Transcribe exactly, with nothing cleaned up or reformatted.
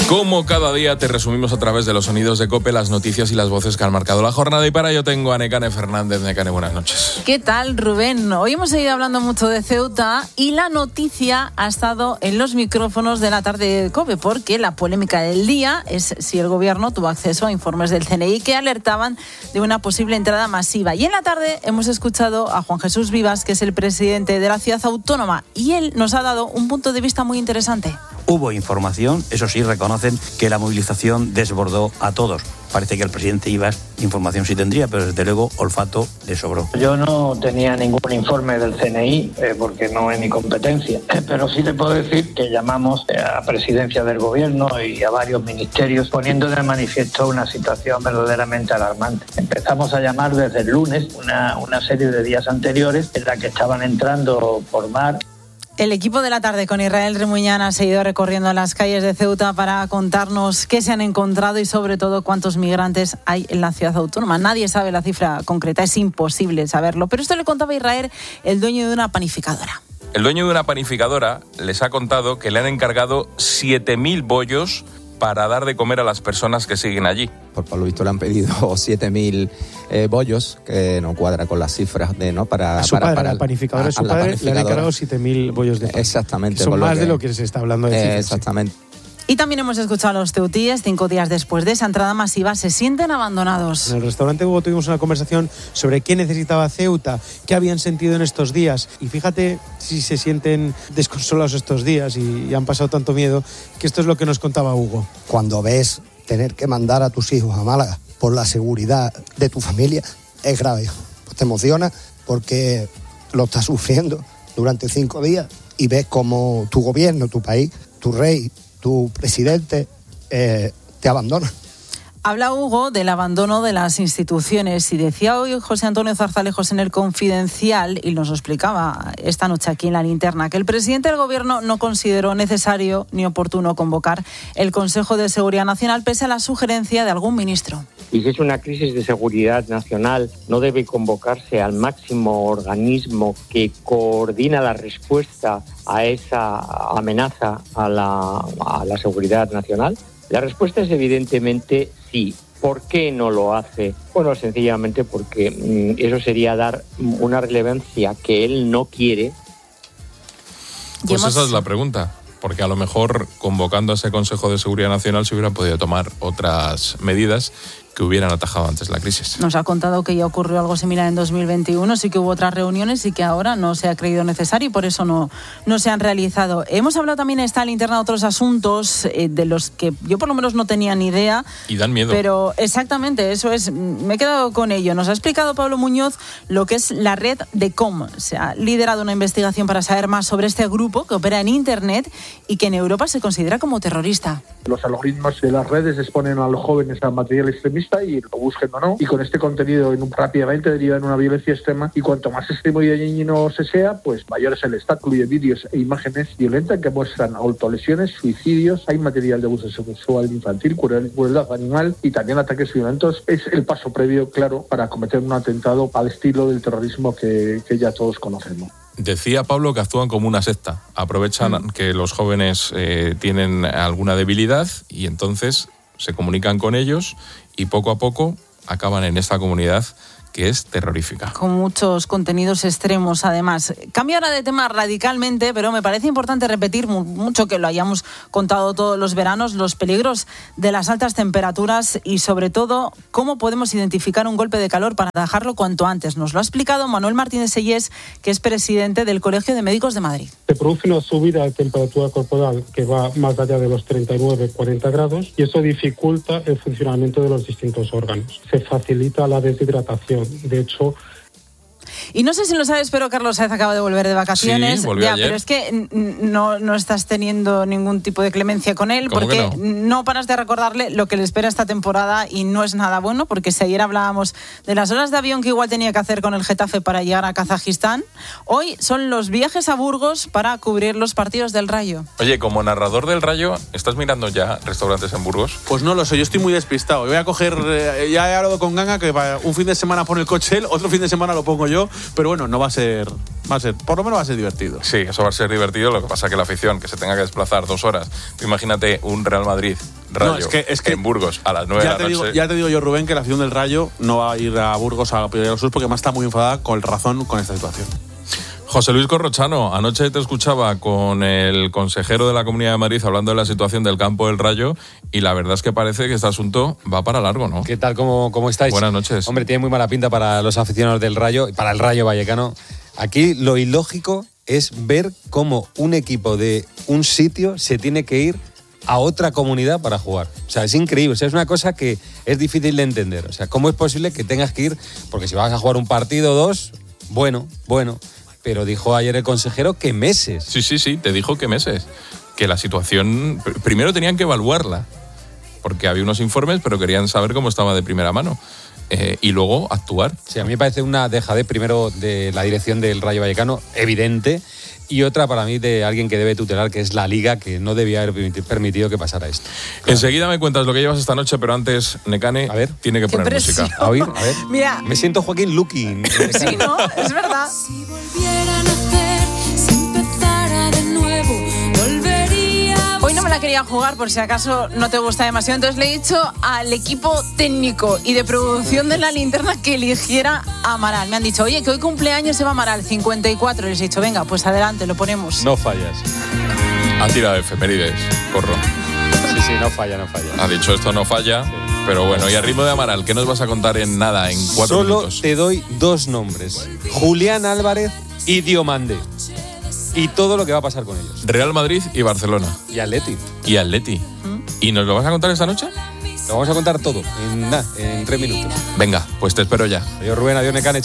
Como cada día te resumimos a través de los sonidos de COPE las noticias y las voces que han marcado la jornada, y para ello tengo a Nekane Fernández. Nekane, buenas noches. ¿Qué tal, Rubén? Hoy hemos seguido hablando mucho de Ceuta y la noticia ha estado en los micrófonos de la tarde de COPE, porque la polémica del día es si el gobierno tuvo acceso a informes del C N I que alertaban de una posible entrada masiva. Y en la tarde hemos escuchado a Juan Jesús Vivas, que es el presidente de la ciudad autónoma, y él nos ha dado un punto de vista muy interesante. Hubo información, eso sí, reconocen que la movilización desbordó a todos. Parece que el presidente Vivas información sí tendría, pero desde luego olfato le sobró. Yo no tenía ningún informe del C N I eh, porque no es mi competencia, pero sí le puedo decir que llamamos a presidencia del gobierno y a varios ministerios poniendo de manifiesto una situación verdaderamente alarmante. Empezamos a llamar desde el lunes, una, una serie de días anteriores, en la que estaban entrando por mar. El equipo de la tarde con Israel Remuñán ha seguido recorriendo las calles de Ceuta para contarnos qué se han encontrado y sobre todo cuántos migrantes hay en la ciudad autónoma. Nadie sabe la cifra concreta, es imposible saberlo. Pero esto le contaba a Israel, el dueño de una panificadora. El dueño de una panificadora les ha contado que le han encargado siete mil bollos para dar de comer a las personas que siguen allí. Por, por lo visto le han pedido siete mil eh, bollos, que no cuadra con las cifras de no para a su para, padre, para la panificadora, a, su padre le han encargado siete mil bollos de pan. Exactamente. Son más que, de lo que se está hablando de eh, cifras. Exactamente. Sí. Y también hemos escuchado a los ceutíes, cinco días después de esa entrada masiva, se sienten abandonados. En el restaurante Hugo tuvimos una conversación sobre qué necesitaba Ceuta, qué habían sentido en estos días. Y fíjate si se sienten desconsolados estos días y, y han pasado tanto miedo, que esto es lo que nos contaba Hugo. Cuando ves tener que mandar a tus hijos a Málaga por la seguridad de tu familia, es grave. Pues te emociona porque lo estás sufriendo durante cinco días y ves cómo tu gobierno, tu país, tu rey, tu presidente eh, te abandona. Habla Hugo del abandono de las instituciones y decía hoy José Antonio Zarzalejos en El Confidencial, y nos lo explicaba esta noche aquí en La Linterna, que el presidente del gobierno no consideró necesario ni oportuno convocar el Consejo de Seguridad Nacional pese a la sugerencia de algún ministro. Y si es una crisis de seguridad nacional, no debe convocarse al máximo organismo que coordina la respuesta a esa amenaza a la, a la seguridad nacional. La respuesta es evidentemente sí. ¿Por qué no lo hace? Bueno, sencillamente porque mmm, eso sería dar una relevancia que él no quiere. Pues hemos... esa es la pregunta, porque a lo mejor convocando a ese Consejo de Seguridad Nacional se hubieran podido tomar otras medidas que hubieran atajado antes la crisis. Nos ha contado que ya ocurrió algo similar en dos mil veintiuno, sí que hubo otras reuniones y que ahora no se ha creído necesario y por eso no, no se han realizado. Hemos hablado también en esta linterna de otros asuntos eh, de los que yo por lo menos no tenía ni idea. Y dan miedo. Pero exactamente, eso es, me he quedado con ello. Nos ha explicado Pablo Muñoz lo que es la red de COM. Se ha liderado una investigación para saber más sobre este grupo que opera en Internet y que en Europa se considera como terrorista. Los algoritmos de las redes exponen a los jóvenes a material extremista y lo busquen o no, y con este contenido en un, rápidamente deriva en una violencia extrema, y cuanto más extremo y dañino se sea, pues mayor es el estado. Incluye vídeos e imágenes violentas que muestran autolesiones, suicidios, hay material de abuso sexual infantil, crueldad animal y también ataques violentos. Es el paso previo, claro, para cometer un atentado al estilo del terrorismo que, que ya todos conocemos. Decía Pablo que actúan como una secta, aprovechan mm. que los jóvenes eh, tienen alguna debilidad y entonces se comunican con ellos y poco a poco acaban en esta comunidad que es terrorífica. Con muchos contenidos extremos, además. Cambio ahora de tema radicalmente, pero me parece importante repetir mucho que lo hayamos contado todos los veranos, los peligros de las altas temperaturas y, sobre todo, cómo podemos identificar un golpe de calor para atajarlo cuanto antes. Nos lo ha explicado Manuel Martínez Sellés, que es presidente del Colegio de Médicos de Madrid. Se produce una subida de temperatura corporal que va más allá de los treinta y nueve a cuarenta grados y eso dificulta el funcionamiento de los distintos órganos. Se facilita la deshidratación. De hecho... Y no sé si lo sabes, pero Carlos Saez acaba de volver de vacaciones. Sí, volvió ya, ayer. Pero es que no, no estás teniendo ningún tipo de clemencia con él, porque no? no paras de recordarle lo que le espera esta temporada y no es nada bueno, porque si ayer hablábamos de las horas de avión que igual tenía que hacer con el Getafe para llegar a Kazajistán, hoy son los viajes a Burgos para cubrir los partidos del Rayo. Oye, como narrador del Rayo, ¿estás mirando ya restaurantes en Burgos? Pues no lo sé, yo estoy muy despistado. Voy a coger, eh, ya he hablado con Ganga que va, un fin de semana pone el coche él, otro fin de semana lo pongo yo, pero bueno, no va a ser, va a ser, por lo menos va a ser divertido. Sí, eso va a ser divertido, lo que pasa es que la afición, que se tenga que desplazar dos horas, imagínate un Real Madrid Rayo No, es que- es que- en Burgos a las nueve de Ya la te, noche. digo, ya te digo yo, Rubén, que la afición del Rayo no va a ir a Burgos a la Piedra de los Sur porque además está muy enfadada con razón con esta situación. José Luis Corrochano, anoche te escuchaba con el consejero de la Comunidad de Madrid hablando de la situación del campo del Rayo y la verdad es que parece que este asunto va para largo, ¿no? ¿Qué tal? ¿Cómo, cómo estáis? Buenas noches. Hombre, tiene muy mala pinta para los aficionados del Rayo y para el Rayo Vallecano. Aquí lo ilógico es ver cómo un equipo de un sitio se tiene que ir a otra comunidad para jugar. O sea, es increíble. O sea, es una cosa que es difícil de entender. O sea, ¿cómo es posible que tengas que ir? Porque si vas a jugar un partido o dos, bueno, bueno. Pero dijo ayer el consejero que meses. Sí, sí, sí, te dijo que meses. Que la situación, pr- primero tenían que evaluarla, porque había unos informes, pero querían saber cómo estaba de primera mano. Eh, y luego actuar. Sí, a mí me parece una dejadez primero de la dirección del Rayo Vallecano, evidente, y otra para mí de alguien que debe tutelar, que es la Liga, que no debía haber permiti- permitido que pasara esto. Enseguida me cuentas lo que llevas esta noche, pero antes, Nekane, A ver. tiene que Qué poner presión. música. A oír, a ver. Mira. Me siento Joaquín Luqui. Sí, ¿no? Es verdad. Si volviera a nacer, si empezara de nuevo, volvería. Hoy no me la quería jugar por si acaso no te gusta demasiado, entonces le he dicho al equipo técnico y de producción de La Linterna que eligiera a Amaral. Me han dicho, oye, que hoy cumpleaños se va Amaral, cincuenta y cuatro. Les he dicho, venga, pues adelante, lo ponemos. No fallas. Ha tirado efemérides, Corro. Sí, sí, no falla, no falla. Ha dicho esto no falla, pero bueno, y a ritmo de Amaral, ¿qué nos vas a contar en nada, en cuatro Solo minutos? te doy dos nombres. Julián Álvarez y Diomande. Y todo lo que va a pasar con ellos. Real Madrid y Barcelona. Y Atleti. Y Atleti. ¿Y nos lo vas a contar esta noche? Lo vamos a contar todo en, nada, en tres minutos. Venga, pues te espero ya. Adiós Rubén, adiós Necane.